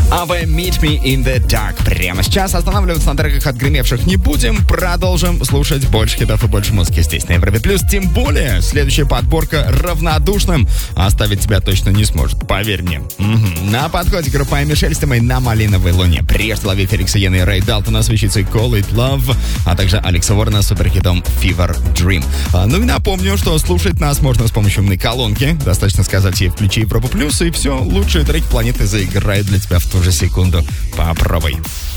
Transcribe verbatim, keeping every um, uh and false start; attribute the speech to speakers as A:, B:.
A: эй ви Meet Me in the Dark. Прямо сейчас останавливаться на треках отгремевших не будем. Продолжим слушать больше хитов и больше музыки здесь на Европе Плюс. Тем более, следующая подборка равнодушным оставить тебя точно не сможет, поверь мне. Угу. На подходе группа Мишель с темой «На малиновой луне». Прежде лови Феликса Йена и Рэй Далтона с вещицей Call It Love, а также Алекса Уоррена с суперхитом Fever Dream. А, ну и напомню, что слушать нас можно с помощью умной колонки. Достаточно сказать ей «Включи Европу Плюс», и все, лучшие треки планеты заиграют для тебя в ту же секунду. Попробуй.